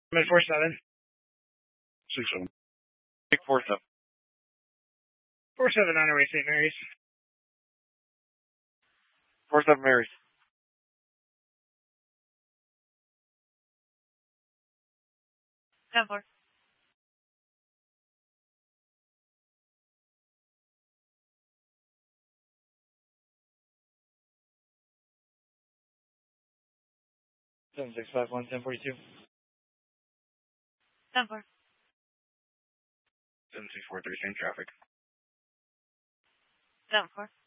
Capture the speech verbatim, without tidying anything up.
I'm at four seven. Six seven. Take four seven. Four seven on our way, Saint Mary's. Four seven Mary's. Ten four. Seven six five one ten forty two. Ten four. Seven six four three. Same traffic. Ten four.